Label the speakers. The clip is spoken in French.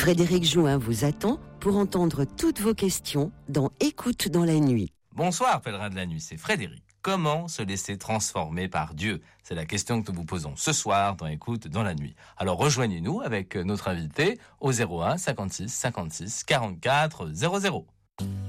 Speaker 1: Frédéric Jouin vous attend pour entendre toutes vos questions dans Écoute dans la nuit.
Speaker 2: Bonsoir, pèlerins de la nuit, c'est Frédéric. Comment se laisser transformer par Dieu? C'est la question que nous vous posons ce soir dans Écoute dans la nuit. Alors rejoignez-nous avec notre invité au 01 56 56 44 00.